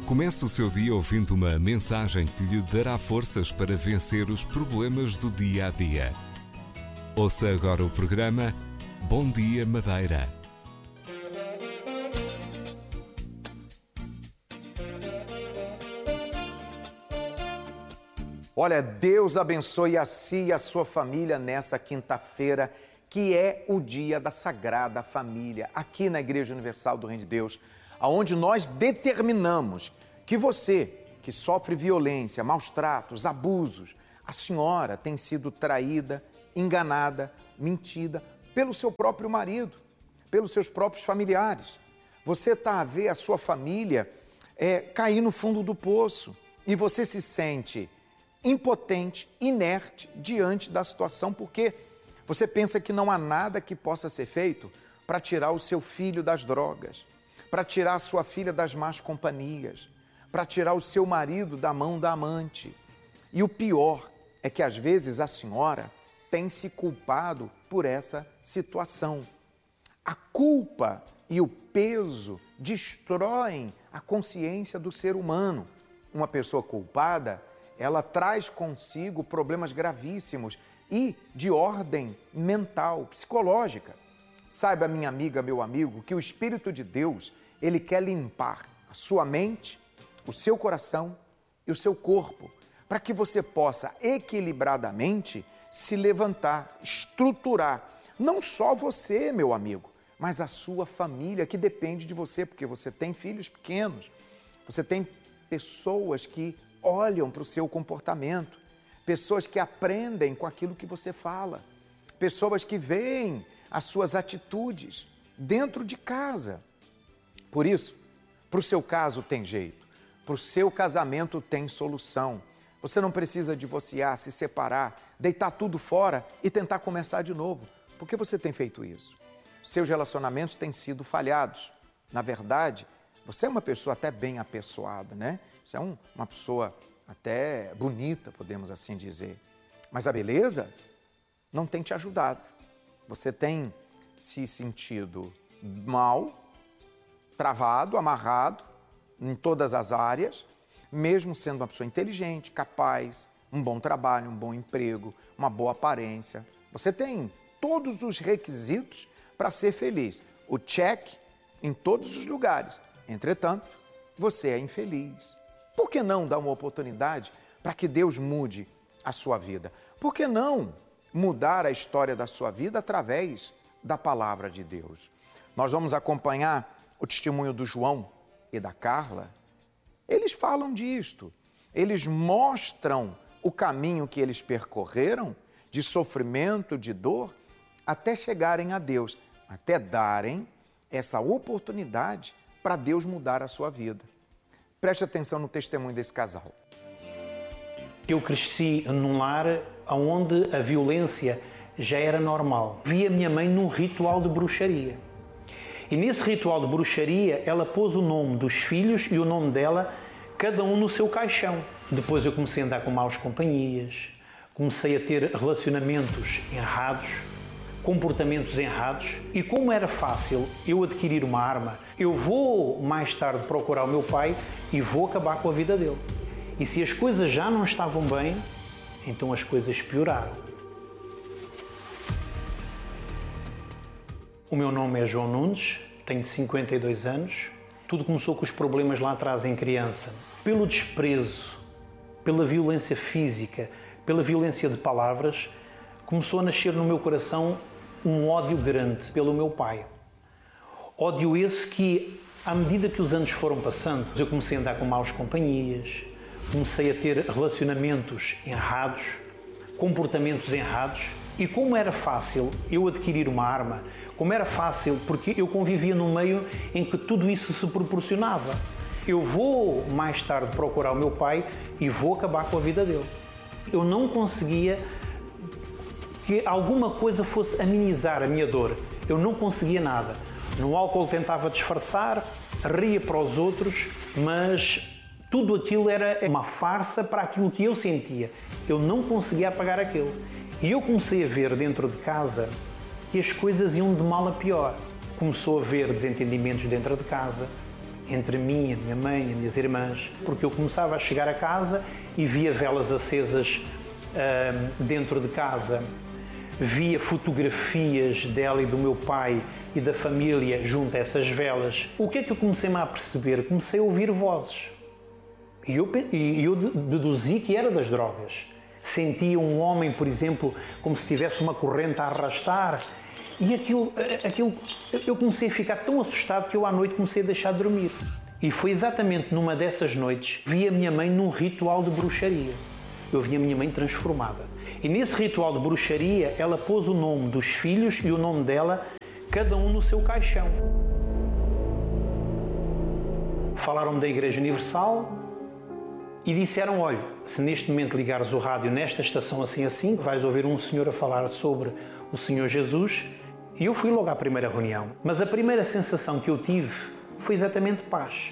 Comece o seu dia ouvindo uma mensagem que lhe dará forças para vencer os problemas do dia a dia. Ouça agora o programa Bom Dia Madeira. Olha, Deus abençoe a si e a sua família nessa quinta-feira, que é o dia da Sagrada Família, aqui na Igreja Universal do Reino de Deus, onde nós determinamos que você, que sofre violência, maus tratos, abusos, a senhora tem sido traída, enganada, mentida pelo seu próprio marido, pelos seus próprios familiares. Você está a ver a sua família cair no fundo do poço e você se sente impotente, inerte diante da situação, porque você pensa que não há nada que possa ser feito para tirar o seu filho das drogas, para tirar a sua filha das más companhias, para tirar o seu marido da mão da amante. E o pior é que às vezes a senhora tem se culpado por essa situação. A culpa e o peso destroem a consciência do ser humano. Uma pessoa culpada, ela traz consigo problemas gravíssimos e de ordem mental, psicológica. Saiba, minha amiga, meu amigo, que o Espírito de Deus, ele quer limpar a sua mente, o seu coração e o seu corpo, para que você possa equilibradamente se levantar, estruturar, não só você, meu amigo, mas a sua família, que depende de você, porque você tem filhos pequenos, você tem pessoas que olham para o seu comportamento, pessoas que aprendem com aquilo que você fala, pessoas que veem as suas atitudes dentro de casa. Por isso, para o seu caso tem jeito, para o seu casamento tem solução. Você não precisa divorciar, se separar, deitar tudo fora e tentar começar de novo. Por que você tem feito isso? Seus relacionamentos têm sido falhados. Na verdade, você é uma pessoa até bem apessoada, né? Você é uma pessoa até bonita, podemos assim dizer. Mas a beleza não tem te ajudado. Você tem se sentido mal, travado, amarrado em todas as áreas, mesmo sendo uma pessoa inteligente, capaz, um bom trabalho, um bom emprego, uma boa aparência. Você tem todos os requisitos para ser feliz. O check em todos os lugares. Entretanto, você é infeliz. Por que não dar uma oportunidade para que Deus mude a sua vida? Por que não mudar a história da sua vida através da palavra de Deus? Nós vamos acompanhar o testemunho do João e da Carla. Eles falam disto. Eles mostram o caminho que eles percorreram de sofrimento, de dor, até chegarem a Deus, até darem essa oportunidade para Deus mudar a sua vida. Preste atenção no testemunho desse casal. Eu cresci num lar onde a violência já era normal. Vi a minha mãe num ritual de bruxaria. E nesse ritual de bruxaria, ela pôs o nome dos filhos e o nome dela, cada um no seu caixão. Depois eu comecei a andar com maus companhias, comecei a ter relacionamentos errados, comportamentos errados. E como era fácil eu adquirir uma arma, eu vou mais tarde procurar o meu pai e vou acabar com a vida dele. E se as coisas já não estavam bem, então as coisas pioraram. O meu nome é João Nunes, tenho 52 anos. Tudo começou com os problemas lá atrás em criança. Pelo desprezo, pela violência física, pela violência de palavras, começou a nascer no meu coração um ódio grande pelo meu pai. Ódio esse que, à medida que os anos foram passando, eu comecei a andar com maus companhias, comecei a ter relacionamentos errados, comportamentos errados. E como era fácil eu adquirir uma arma, como era fácil, porque eu convivia num meio em que tudo isso se proporcionava. Eu vou mais tarde procurar o meu pai e vou acabar com a vida dele. Eu não conseguia que alguma coisa fosse amenizar a minha dor. Eu não conseguia nada. No álcool tentava disfarçar, ria para os outros, mas tudo aquilo era uma farsa para aquilo que eu sentia. Eu não conseguia apagar aquilo. E eu comecei a ver dentro de casa que as coisas iam de mal a pior. Começou a haver desentendimentos dentro de casa, entre mim, a minha mãe, as minhas irmãs, porque eu começava a chegar a casa e via velas acesas dentro de casa, via fotografias dela e do meu pai e da família junto a essas velas. O que é que eu comecei-me a perceber? Comecei a ouvir vozes. E eu deduzi que era das drogas. Sentia um homem, por exemplo, como se tivesse uma corrente a arrastar. E aquilo, eu comecei a ficar tão assustado que eu à noite comecei a deixar de dormir. E foi exatamente numa dessas noites que vi a minha mãe num ritual de bruxaria. Eu vi a minha mãe transformada. E nesse ritual de bruxaria, ela pôs o nome dos filhos e o nome dela, cada um no seu caixão. Falaram-me da Igreja Universal e disseram, olha, se neste momento ligares o rádio nesta estação assim, vais ouvir um senhor a falar sobre o Senhor Jesus. E eu fui logo à primeira reunião. Mas a primeira sensação que eu tive foi exatamente paz.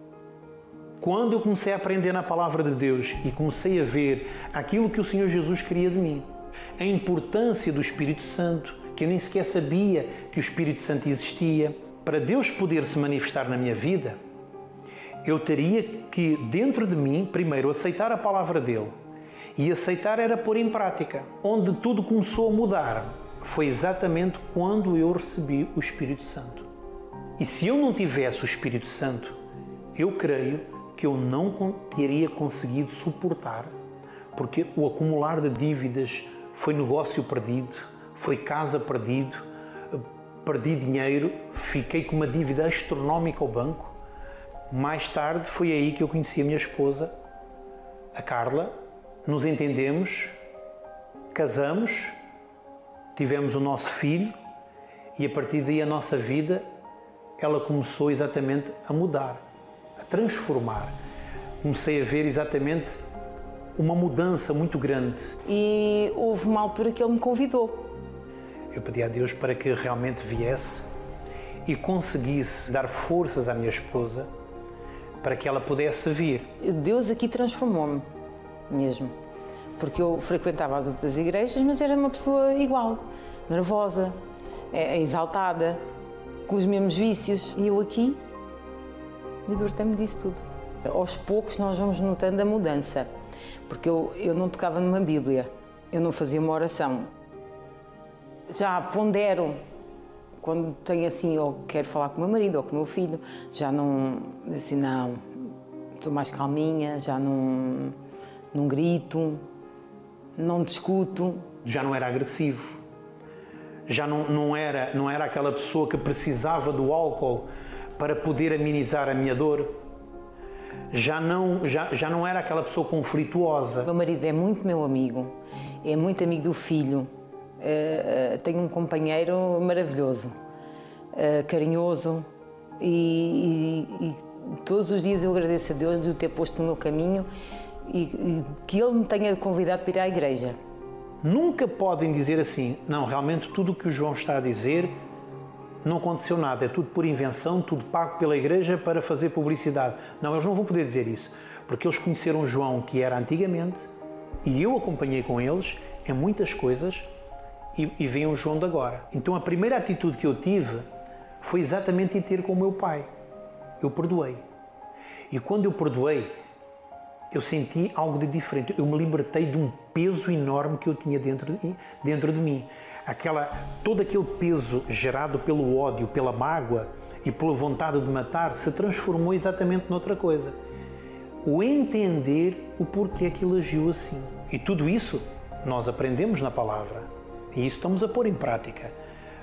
Quando eu comecei a aprender na Palavra de Deus e comecei a ver aquilo que o Senhor Jesus queria de mim, a importância do Espírito Santo, que eu nem sequer sabia que o Espírito Santo existia, para Deus poder se manifestar na minha vida, eu teria que, dentro de mim, primeiro aceitar a Palavra dele. E aceitar era pôr em prática. Onde tudo começou a mudar foi exatamente quando eu recebi o Espírito Santo. E se eu não tivesse o Espírito Santo, eu creio que eu não teria conseguido suportar, porque o acumular de dívidas foi negócio perdido, foi casa perdido, perdi dinheiro, fiquei com uma dívida astronómica ao banco. Mais tarde foi aí que eu conheci a minha esposa, a Carla, nos entendemos, casamos, tivemos o nosso filho e a partir daí a nossa vida, ela começou exatamente a mudar, a transformar. Comecei a ver exatamente uma mudança muito grande. E houve uma altura que ele me convidou. Eu pedi a Deus para que realmente viesse e conseguisse dar forças à minha esposa para que ela pudesse vir. Deus aqui transformou-me mesmo. Porque eu frequentava as outras igrejas, mas era uma pessoa igual, nervosa, exaltada, com os mesmos vícios. E eu aqui libertei-me disso tudo. Aos poucos nós vamos notando a mudança, porque eu não tocava numa Bíblia, eu não fazia uma oração. Já pondero, quando tenho assim, ou quero falar com o meu marido ou com o meu filho, já não, assim, não, estou mais calminha, já não grito, não discuto. Já não era agressivo, já não era aquela pessoa que precisava do álcool para poder amenizar a minha dor. Já não era aquela pessoa conflituosa. O meu marido é muito meu amigo, é muito amigo do filho. Tenho um companheiro maravilhoso, carinhoso e todos os dias eu agradeço a Deus de o ter posto no meu caminho e que Ele me tenha convidado para ir à igreja. Nunca podem dizer assim, não, realmente tudo o que o João está a dizer não aconteceu nada, é tudo por invenção, tudo pago pela igreja para fazer publicidade. Não, eles não vão poder dizer isso, porque eles conheceram o João que era antigamente e eu acompanhei com eles em muitas coisas e veem o João de agora. Então a primeira atitude que eu tive foi exatamente ir ter com o meu pai. Eu perdoei. E quando eu perdoei, eu senti algo de diferente. Eu me libertei de um peso enorme que eu tinha dentro de mim. Todo aquele peso gerado pelo ódio, pela mágoa e pela vontade de matar se transformou exatamente noutra coisa. O entender o porquê que ele agiu assim. E tudo isso nós aprendemos na palavra. E isso estamos a pôr em prática.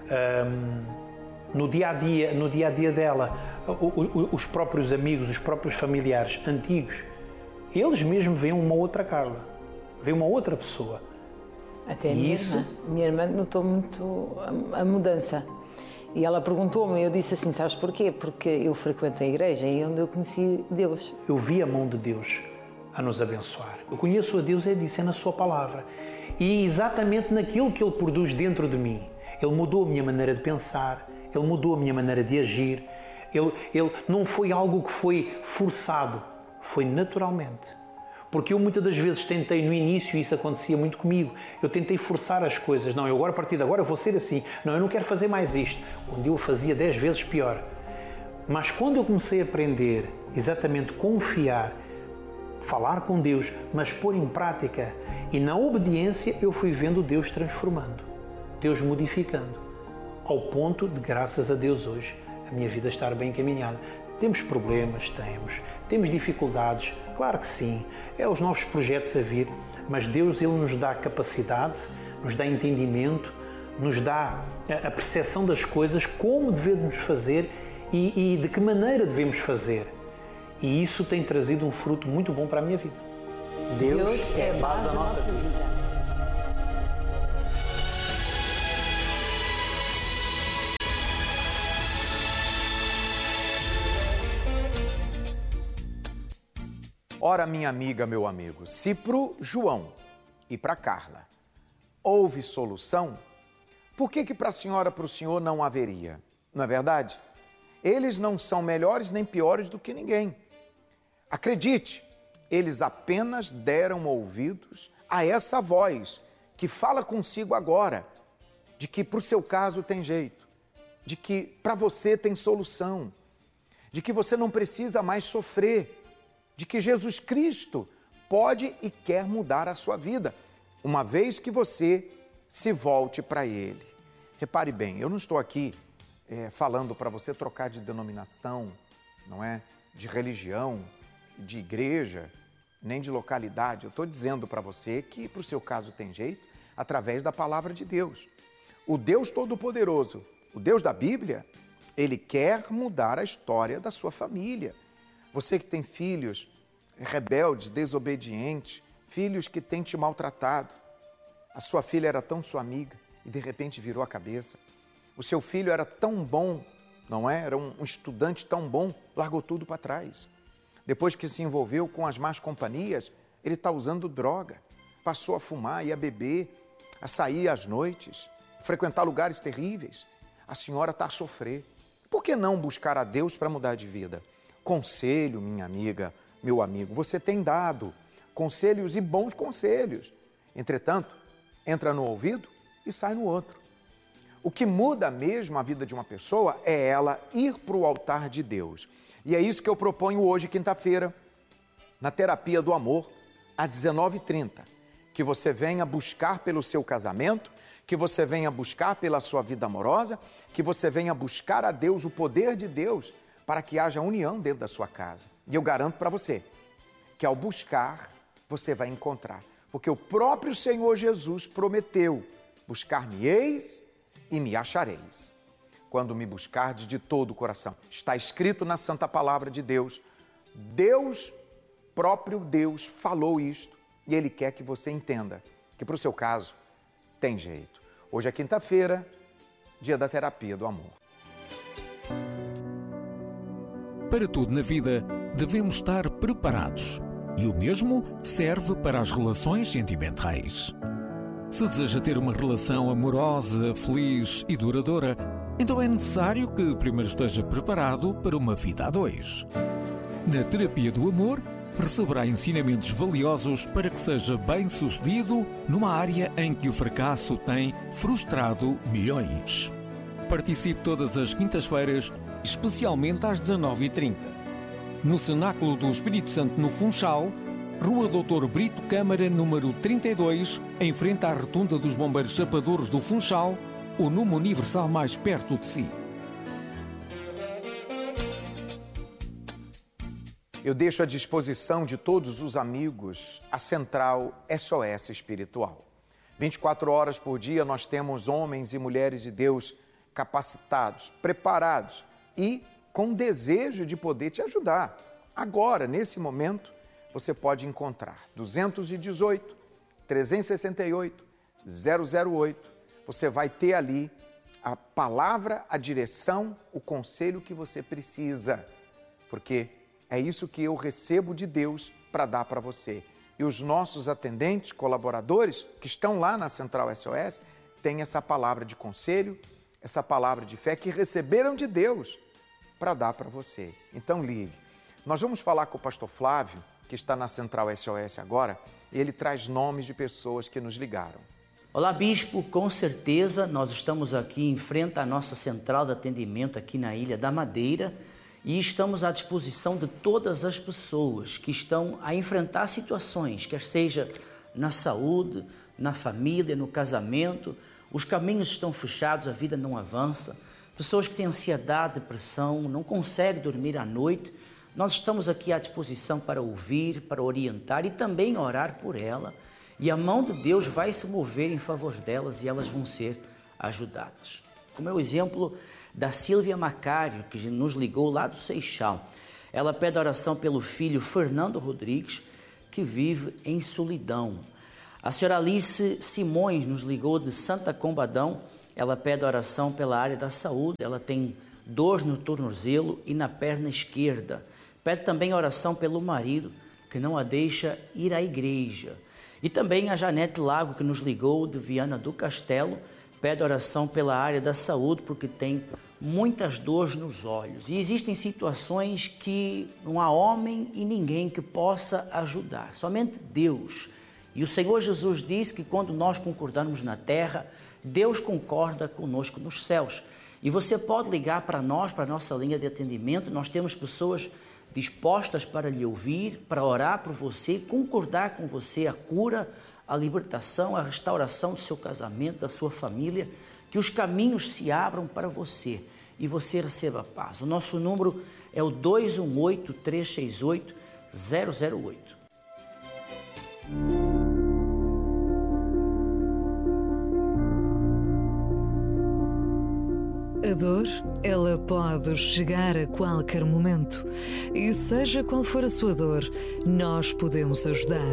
No dia a dia dela, os próprios amigos, os próprios familiares antigos, eles mesmo veem uma outra Carla, veem uma outra pessoa. Até a minha irmã notou muito a mudança. E ela perguntou-me, eu disse assim, sabes porquê? Porque eu frequento a igreja e é onde eu conheci Deus. Eu vi a mão de Deus a nos abençoar. Eu conheço a Deus, é na sua palavra. E exatamente naquilo que Ele produz dentro de mim. Ele mudou a minha maneira de pensar, Ele mudou a minha maneira de agir. Ele não foi algo que foi forçado, foi naturalmente. Porque eu muitas das vezes tentei no início, e isso acontecia muito comigo, eu tentei forçar as coisas. Não, eu agora, a partir de agora, eu vou ser assim. Não, eu não quero fazer mais isto. Onde eu fazia 10 vezes pior. Mas quando eu comecei a aprender exatamente confiar, falar com Deus, mas pôr em prática, e na obediência eu fui vendo Deus transformando, Deus modificando, ao ponto de, graças a Deus, hoje a minha vida estar bem encaminhada. Temos problemas, temos dificuldades, claro que sim, é os novos projetos a vir, mas Deus, Ele nos dá capacidade, nos dá entendimento, nos dá a percepção das coisas, como devemos fazer e de que maneira devemos fazer. E isso tem trazido um fruto muito bom para a minha vida. Deus é a base da nossa vida. Ora, minha amiga, meu amigo, se pro João e para Carla houve solução, por que para a senhora, para o senhor não haveria? Não é verdade? Eles não são melhores nem piores do que ninguém. Acredite, eles apenas deram ouvidos a essa voz que fala consigo agora, de que para o seu caso tem jeito, de que para você tem solução, de que você não precisa mais sofrer, de que Jesus Cristo pode e quer mudar a sua vida, uma vez que você se volte para Ele. Repare bem, eu não estou aqui falando para você trocar de denominação, não é? De religião, de igreja, nem de localidade. Eu estou dizendo para você que para o seu caso tem jeito através da palavra de Deus. O Deus Todo-Poderoso, o Deus da Bíblia, Ele quer mudar a história da sua família. Você que tem filhos rebeldes, desobedientes, filhos que têm te maltratado. A sua filha era tão sua amiga e de repente virou a cabeça. O seu filho era tão bom, não é? Era um estudante tão bom, largou tudo para trás. Depois que se envolveu com as más companhias, ele está usando droga. Passou a fumar e a beber, a sair às noites, a frequentar lugares terríveis. A senhora está a sofrer. Por que não buscar a Deus para mudar de vida? Conselho, minha amiga, meu amigo, você tem dado conselhos e bons conselhos. Entretanto, entra no ouvido e sai no outro. O que muda mesmo a vida de uma pessoa é ela ir para o altar de Deus. E é isso que eu proponho hoje, quinta-feira, na Terapia do Amor, às 19h30. Que você venha buscar pelo seu casamento, que você venha buscar pela sua vida amorosa, que você venha buscar a Deus, o poder de Deus, para que haja união dentro da sua casa. E eu garanto para você que ao buscar, você vai encontrar. Porque o próprio Senhor Jesus prometeu, buscar-me-eis e me achareis. Quando me buscardes de todo o coração. Está escrito na Santa Palavra de Deus. Deus, próprio Deus, falou isto e Ele quer que você entenda que para o seu caso tem jeito. Hoje é quinta-feira, dia da Terapia do Amor. Para tudo na vida, devemos estar preparados. E o mesmo serve para as relações sentimentais. Se deseja ter uma relação amorosa, feliz e duradoura, então é necessário que primeiro esteja preparado para uma vida a dois. Na Terapia do Amor, receberá ensinamentos valiosos para que seja bem-sucedido numa área em que o fracasso tem frustrado milhões. Participe todas as quintas-feiras, especialmente às 19h30. No Cenáculo do Espírito Santo, no Funchal, Rua Doutor Brito Câmara, número 32, em frente à Rotunda dos Bombeiros Chapadores do Funchal, o número universal mais perto de si. Eu deixo à disposição de todos os amigos a Central SOS Espiritual. 24 horas por dia nós temos homens e mulheres de Deus capacitados, preparados e com desejo de poder te ajudar. Agora, nesse momento, você pode encontrar 218 368 008. Você vai ter ali a palavra, a direção, o conselho que você precisa, porque é isso que eu recebo de Deus para dar para você. E os nossos atendentes, colaboradores, que estão lá na Central SOS, têm essa palavra de conselho, essa palavra de fé que receberam de Deus para dar para você. Então ligue. Nós vamos falar com o pastor Flávio, que está na Central SOS agora, e ele traz nomes de pessoas que nos ligaram. Olá, bispo, com certeza nós estamos aqui em frente à nossa central de atendimento aqui na Ilha da Madeira e estamos à disposição de todas as pessoas que estão a enfrentar situações, quer seja na saúde, na família, no casamento. Os caminhos estão fechados, a vida não avança. Pessoas que têm ansiedade, depressão, não conseguem dormir à noite. Nós estamos aqui à disposição para ouvir, para orientar e também orar por ela. E a mão de Deus vai se mover em favor delas e elas vão ser ajudadas. Como é o exemplo da Silvia Macário, que nos ligou lá do Seixal. Ela pede oração pelo filho Fernando Rodrigues, que vive em solidão. A senhora Alice Simões nos ligou de Santa Combadão. Ela pede oração pela área da saúde. Ela tem dor no tornozelo e na perna esquerda. Pede também oração pelo marido, que não a deixa ir à igreja. E também a Janete Lago, que nos ligou de Viana do Castelo, pede oração pela área da saúde, porque tem muitas dores nos olhos. E existem situações que não há homem e ninguém que possa ajudar, somente Deus. E o Senhor Jesus disse que quando nós concordarmos na terra, Deus concorda conosco nos céus. E você pode ligar para nós, para a nossa linha de atendimento. Nós temos pessoas dispostas para lhe ouvir, para orar por você, concordar com você a cura, a libertação, a restauração do seu casamento, da sua família, que os caminhos se abram para você e você receba paz. O nosso número é o 218-368-008. A dor, ela pode chegar a qualquer momento. E seja qual for a sua dor, nós podemos ajudar.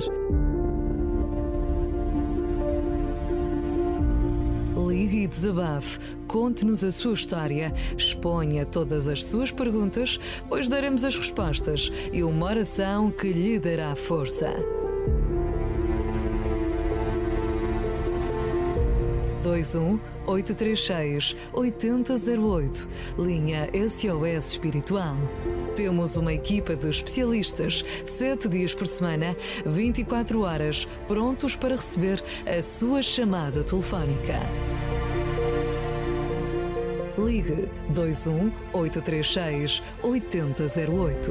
Ligue e desabafe, conte-nos a sua história, exponha todas as suas perguntas, pois daremos as respostas e uma oração que lhe dará força. 21-836-8008, linha SOS Espiritual. Temos uma equipa de especialistas, 7 dias por semana, 24 horas, prontos para receber a sua chamada telefónica. Ligue 21-836-8008.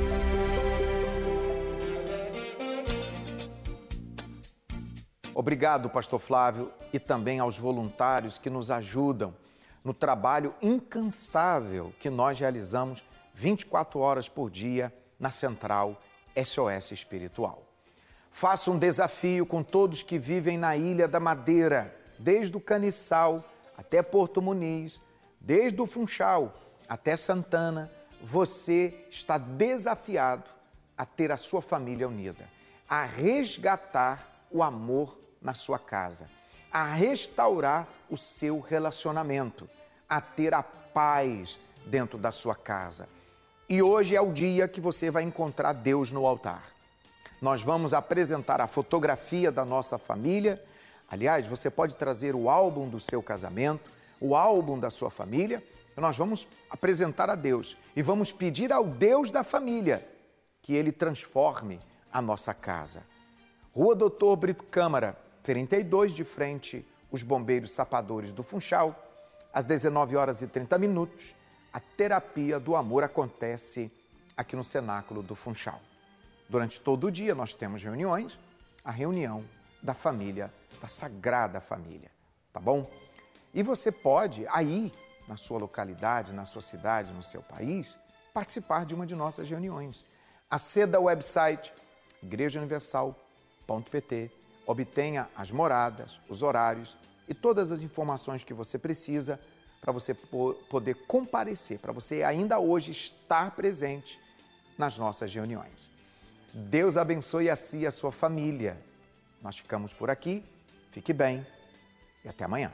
Obrigado, Pastor Flávio, e também aos voluntários que nos ajudam no trabalho incansável que nós realizamos 24 horas por dia na Central SOS Espiritual. Faça um desafio com todos que vivem na Ilha da Madeira, desde o Caniçal até Porto Muniz, desde o Funchal até Santana. Você está desafiado a ter a sua família unida, a resgatar o amor na sua casa, a restaurar o seu relacionamento, a ter a paz dentro da sua casa. E hoje é o dia que você vai encontrar Deus no altar. Nós vamos apresentar a fotografia da nossa família. Aliás, você pode trazer o álbum do seu casamento, o álbum da sua família. Nós vamos apresentar a Deus e vamos pedir ao Deus da família que Ele transforme a nossa casa. Rua Doutor Brito Câmara, 32, de frente os Bombeiros Sapadores do Funchal, às 19h30, a terapia do amor acontece aqui no cenáculo do Funchal. Durante todo o dia nós temos reuniões, a reunião da família, da Sagrada Família, tá bom? E você pode, aí, na sua localidade, na sua cidade, no seu país, participar de uma de nossas reuniões. Aceda ao website igrejauniversal.pt, obtenha as moradas, os horários e todas as informações que você precisa para você poder comparecer, para você ainda hoje estar presente nas nossas reuniões. Deus abençoe a si e a sua família. Nós ficamos por aqui, fique bem e até amanhã.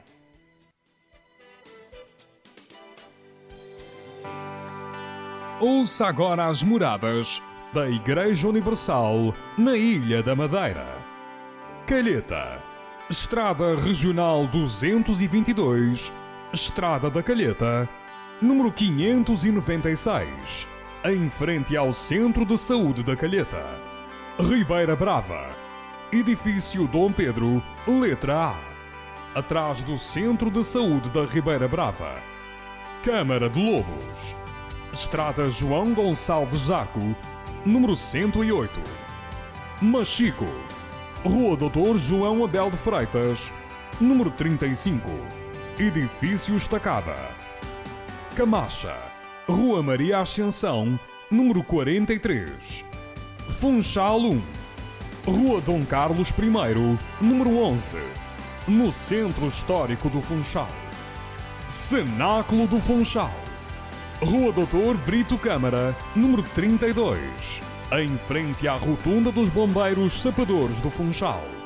Ouça agora as moradas da Igreja Universal na Ilha da Madeira. Calheta, Estrada Regional 222, Estrada da Calheta, número 596, em frente ao Centro de Saúde da Calheta. Ribeira Brava, Edifício Dom Pedro, letra A, atrás do Centro de Saúde da Ribeira Brava. Câmara de Lobos, Estrada João Gonçalves Zarco, número 108. Machico, Rua Doutor João Abel de Freitas, número 35. Edifício Estacada. Camacha, Rua Maria Ascensão, número 43. Funchal 1, Rua Dom Carlos I, número 11, no Centro Histórico do Funchal. Cenáculo do Funchal, Rua Doutor Brito Câmara, número 32, em frente à Rotunda dos Bombeiros Sapadores do Funchal.